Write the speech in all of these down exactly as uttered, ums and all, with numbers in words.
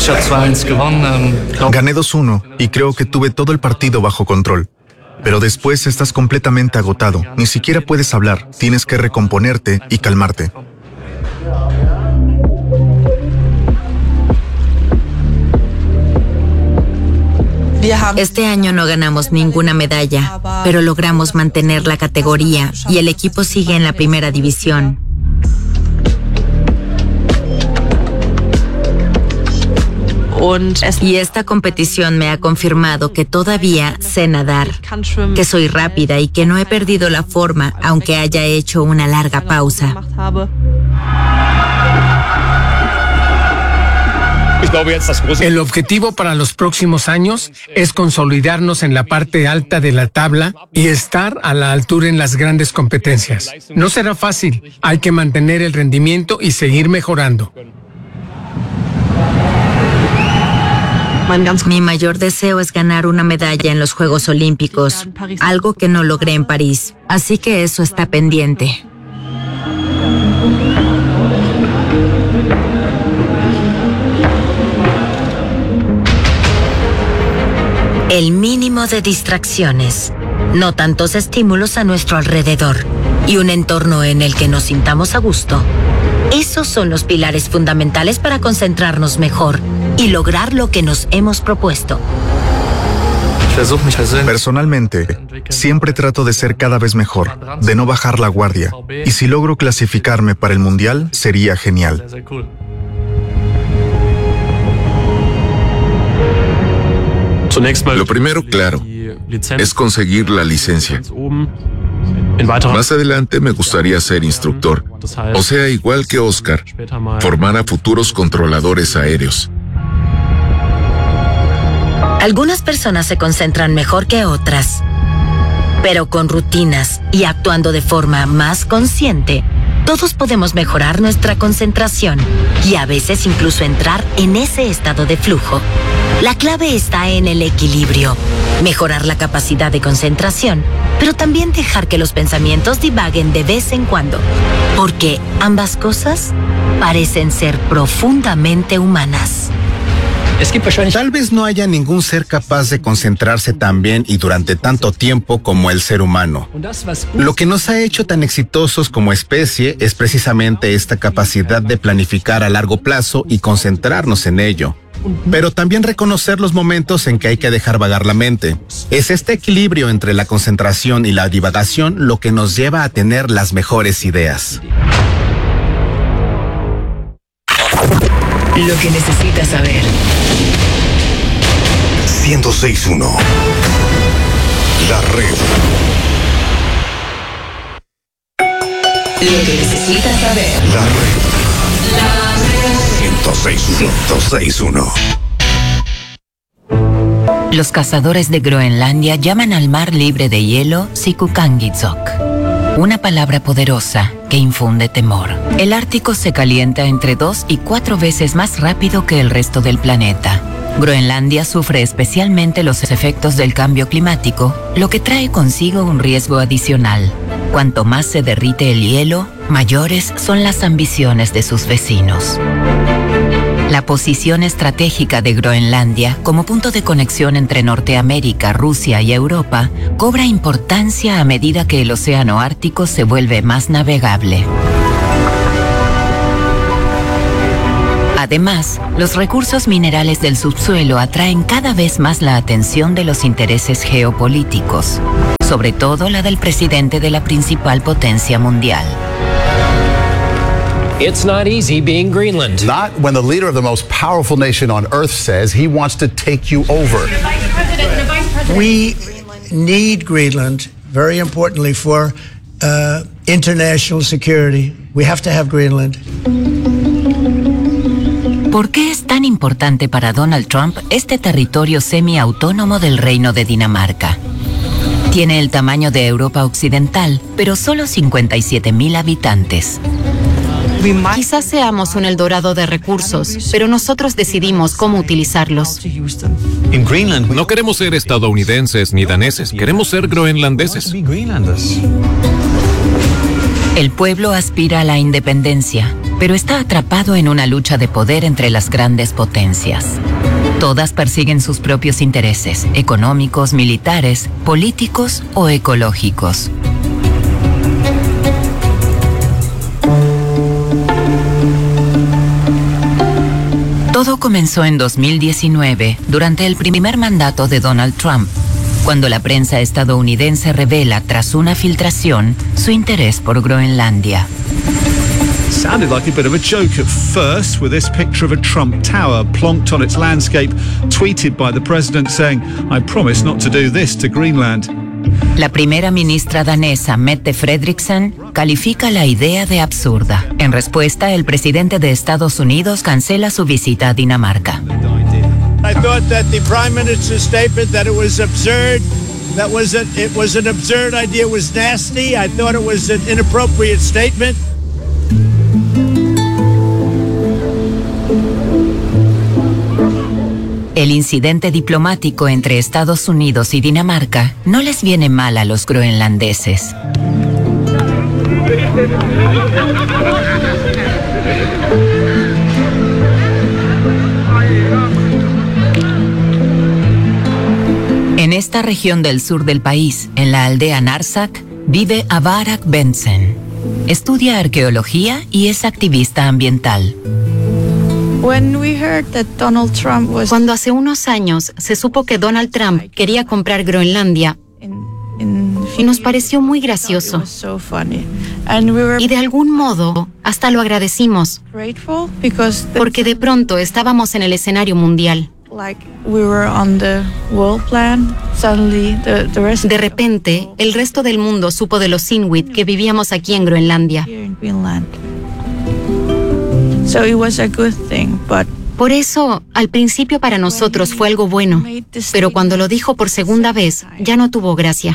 Gané dos uno y creo que tuve todo el partido bajo control. Pero después estás completamente agotado. Ni siquiera puedes hablar. Tienes que recomponerte y calmarte. Este año no ganamos ninguna medalla, pero logramos mantener la categoría y el equipo sigue en la primera división. Y esta competición me ha confirmado que todavía sé nadar, que soy rápida y que no he perdido la forma, aunque haya hecho una larga pausa. El objetivo para los próximos años es consolidarnos en la parte alta de la tabla y estar a la altura en las grandes competencias. No será fácil, hay que mantener el rendimiento y seguir mejorando. Mi mayor deseo es ganar una medalla en los Juegos Olímpicos, algo que no logré en París, así que eso está pendiente. El mínimo de distracciones, no tantos estímulos a nuestro alrededor y un entorno en el que nos sintamos a gusto. Esos son los pilares fundamentales para concentrarnos mejor y lograr lo que nos hemos propuesto. Personalmente, siempre trato de ser cada vez mejor, de no bajar la guardia. Y si logro clasificarme para el Mundial, sería genial. Lo primero, claro, es conseguir la licencia. Más adelante me gustaría ser instructor, o sea, igual que Oscar, formar a futuros controladores aéreos. Algunas personas se concentran mejor que otras, pero con rutinas y actuando de forma más consciente, todos podemos mejorar nuestra concentración y a veces incluso entrar en ese estado de flujo. La clave está en el equilibrio, mejorar la capacidad de concentración, pero también dejar que los pensamientos divaguen de vez en cuando, porque ambas cosas parecen ser profundamente humanas. Tal vez no haya ningún ser capaz de concentrarse tan bien y durante tanto tiempo como el ser humano. Lo que nos ha hecho tan exitosos como especie es precisamente esta capacidad de planificar a largo plazo y concentrarnos en ello. Pero también reconocer los momentos en que hay que dejar vagar la mente. Es este equilibrio entre la concentración y la divagación lo que nos lleva a tener las mejores ideas. Lo que necesitas saber. ciento seis punto uno. La red. Lo que necesitas saber. La red. La red. ciento seis punto uno. Los cazadores de Groenlandia llaman al mar libre de hielo Sikukangitsok, una palabra poderosa que infunde temor. El Ártico se calienta entre dos y cuatro veces más rápido que el resto del planeta. Groenlandia sufre especialmente los efectos del cambio climático, lo que trae consigo un riesgo adicional. Cuanto más se derrite el hielo, mayores son las ambiciones de sus vecinos. La posición estratégica de Groenlandia como punto de conexión entre Norteamérica, Rusia y Europa cobra importancia a medida que el océano Ártico se vuelve más navegable. Además, los recursos minerales del subsuelo atraen cada vez más la atención de los intereses geopolíticos, sobre todo la del presidente de la principal potencia mundial. It's not easy being Greenland. Not when the leader of the most powerful nation on earth says he wants to take you over. We need Greenland, very importantly, for uh, international security. We have to have Greenland. ¿Por qué es tan importante para Donald Trump este territorio semiautónomo del Reino de Dinamarca? Tiene el tamaño de Europa Occidental, pero solo cincuenta y siete mil habitantes. Quizás seamos un Eldorado de recursos, pero nosotros decidimos cómo utilizarlos. En Greenland no queremos ser estadounidenses ni daneses, queremos ser groenlandeses. El pueblo aspira a la independencia, pero está atrapado en una lucha de poder entre las grandes potencias. Todas persiguen sus propios intereses, económicos, militares, políticos o ecológicos. Todo comenzó en dos mil diecinueve, durante el primer mandato de Donald Trump, cuando la prensa estadounidense revela, tras una filtración, su interés por Groenlandia. Sounded like a bit of a joke at first, with this picture of a Trump Tower plonked on its landscape, tweeted by the president saying, "I promise not to do this to Greenland." La primera ministra danesa, Mette Frederiksen, califica la idea de absurda. En respuesta, el presidente de Estados Unidos cancela su visita a Dinamarca. I thought that the Prime Minister's statement that it was absurd, that was a, it was an absurd idea, was nasty. I thought it was an inappropriate statement. El incidente diplomático entre Estados Unidos y Dinamarca no les viene mal a los groenlandeses. En esta región del sur del país, en la aldea Narsak, vive Avarak Bentsen. Estudia arqueología y es activista ambiental. Cuando hace unos años se supo que Donald Trump quería comprar Groenlandia, nos pareció muy gracioso. Y de algún modo hasta lo agradecimos, porque de pronto estábamos en el escenario mundial. De repente, el resto del mundo supo de los Inuit que vivíamos aquí en Groenlandia. Por eso, al principio para nosotros fue algo bueno, pero cuando lo dijo por segunda vez, ya no tuvo gracia.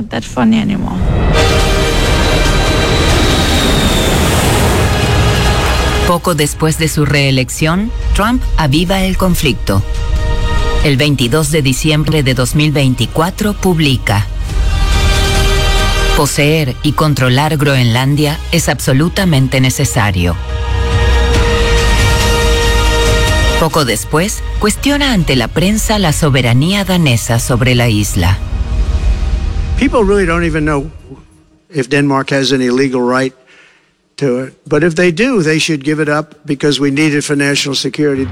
Poco después de su reelección, Trump aviva el conflicto. El veintidós de diciembre de dos mil veinticuatro publica: poseer y controlar Groenlandia es absolutamente necesario. Poco después, cuestiona ante la prensa la soberanía danesa sobre la isla. People really don't even know if Denmark has any legal right to it. But if they do, they should give it up because we need it for national security.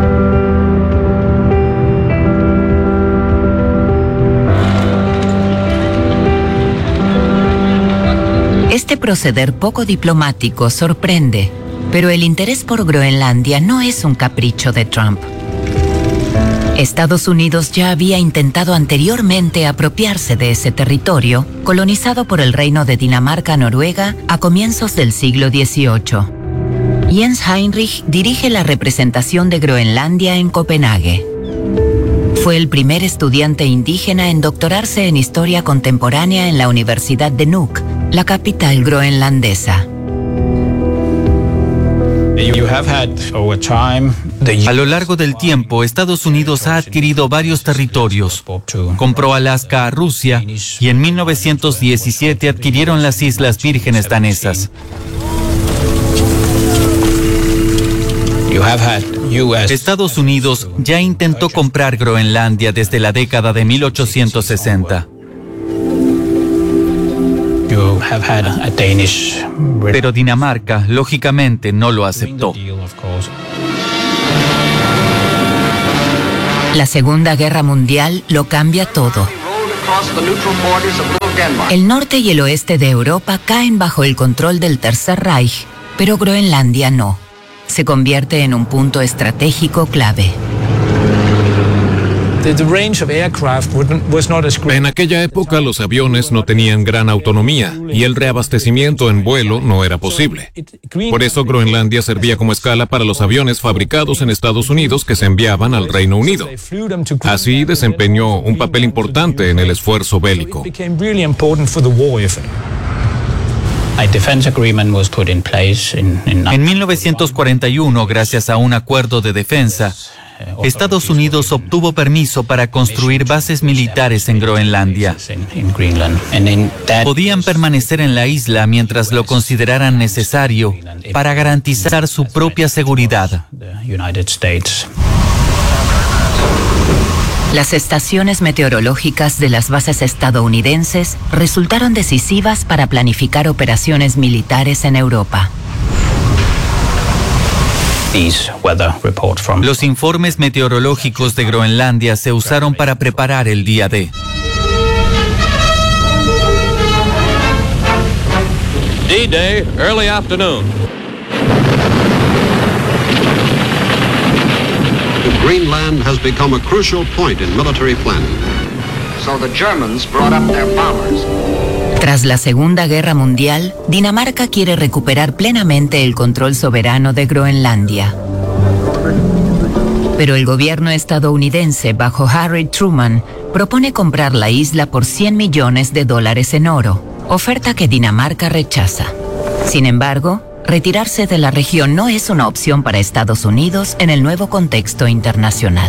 Este proceder poco diplomático sorprende, pero el interés por Groenlandia no es un capricho de Trump. Estados Unidos ya había intentado anteriormente apropiarse de ese territorio, colonizado por el Reino de Dinamarca-Noruega a comienzos del siglo dieciocho. Jens Heinrich dirige la representación de Groenlandia en Copenhague. Fue el primer estudiante indígena en doctorarse en historia contemporánea en la Universidad de Nuuk, la capital groenlandesa. A lo largo del tiempo, Estados Unidos ha adquirido varios territorios. Compró Alaska a Rusia y en mil novecientos diecisiete adquirieron las Islas Vírgenes danesas. Estados Unidos ya intentó comprar Groenlandia desde la década de mil ochocientos sesenta. Pero Dinamarca, lógicamente, no lo aceptó. La Segunda Guerra Mundial lo cambia todo. El norte y el oeste de Europa caen bajo el control del Tercer Reich, pero Groenlandia no. Se convierte en un punto estratégico clave. En aquella época los aviones no tenían gran autonomía y el reabastecimiento en vuelo no era posible. Por eso Groenlandia servía como escala para los aviones fabricados en Estados Unidos que se enviaban al Reino Unido. Así desempeñó un papel importante en el esfuerzo bélico. En mil novecientos cuarenta y uno, gracias a un acuerdo de defensa, Estados Unidos obtuvo permiso para construir bases militares en Groenlandia. Podían permanecer en la isla mientras lo consideraran necesario para garantizar su propia seguridad. Las estaciones meteorológicas de las bases estadounidenses resultaron decisivas para planificar operaciones militares en Europa. Los informes meteorológicos de Groenlandia se usaron para preparar el día D. D-Day, early afternoon. Greenland has become a crucial point in military planning. So the Germans brought up their bombers. Tras la Segunda Guerra Mundial, Dinamarca quiere recuperar plenamente el control soberano de Groenlandia. Pero el gobierno estadounidense, bajo Harry Truman, propone comprar la isla por cien millones de dólares en oro, oferta que Dinamarca rechaza. Sin embargo, retirarse de la región no es una opción para Estados Unidos en el nuevo contexto internacional.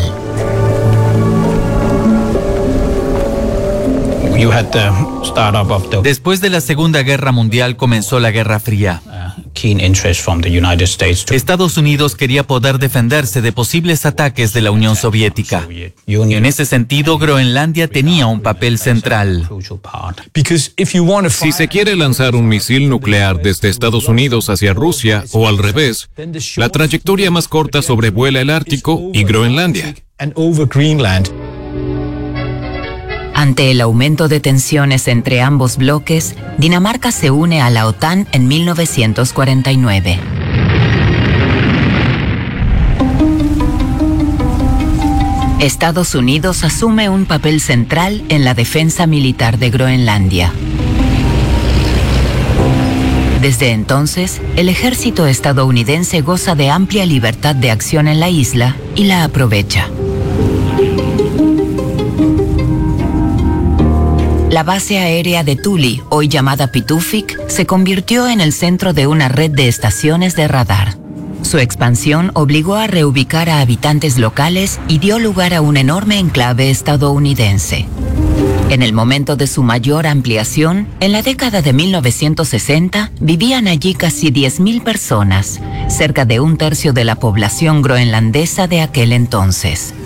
Después de la Segunda Guerra Mundial comenzó la Guerra Fría. Estados Unidos quería poder defenderse de posibles ataques de la Unión Soviética. En ese sentido, Groenlandia tenía un papel central. Si se quiere lanzar un misil nuclear desde Estados Unidos hacia Rusia o al revés, la trayectoria más corta sobrevuela el Ártico y Groenlandia. Ante el aumento de tensiones entre ambos bloques, Dinamarca se une a la OTAN en mil novecientos cuarenta y nueve. Estados Unidos asume un papel central en la defensa militar de Groenlandia. Desde entonces, el ejército estadounidense goza de amplia libertad de acción en la isla y la aprovecha. La base aérea de Thule, hoy llamada Pituffik, se convirtió en el centro de una red de estaciones de radar. Su expansión obligó a reubicar a habitantes locales y dio lugar a un enorme enclave estadounidense. En el momento de su mayor ampliación, en la década de mil novecientos sesenta, vivían allí casi diez mil personas, cerca de un tercio de la población groenlandesa de aquel entonces.